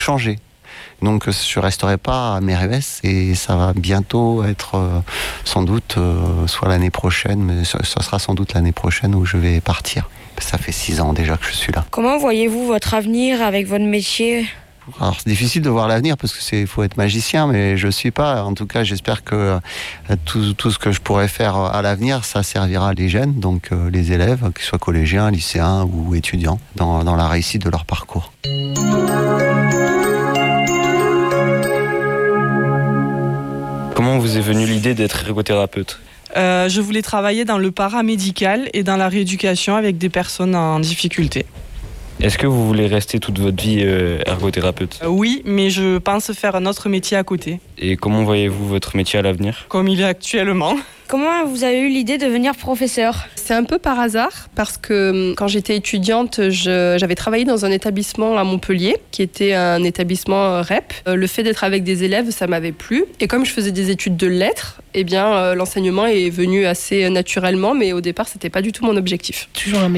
changer. Donc je ne resterai pas à Mervès et ça va bientôt être sans doute soit l'année prochaine, mais ça sera sans doute l'année prochaine où je vais partir. Ça fait 6 ans déjà que je suis là. Comment voyez-vous votre avenir avec votre métier ? Alors c'est difficile de voir l'avenir parce que faut être magicien, mais je suis pas. En tout cas, j'espère que tout ce que je pourrais faire à l'avenir, ça servira les jeunes, donc les élèves, qu'ils soient collégiens, lycéens ou étudiants, dans la réussite de leur parcours. Comment vous est venue l'idée d'être ergothérapeute ? Je voulais travailler dans le paramédical et dans la rééducation avec des personnes en difficulté. Est-ce que vous voulez rester toute votre vie ergothérapeute ? Oui, mais je pense faire un autre métier à côté. Et comment voyez-vous votre métier à l'avenir ? Comme il est actuellement. Comment vous avez eu l'idée de devenir professeur ? C'est un peu par hasard parce que quand j'étais étudiante, j'avais travaillé dans un établissement à Montpellier qui était un établissement REP. Le fait d'être avec des élèves, ça m'avait plu. Et comme je faisais des études de lettres, l'enseignement est venu assez naturellement, mais au départ, c'était pas du tout mon objectif. Toujours un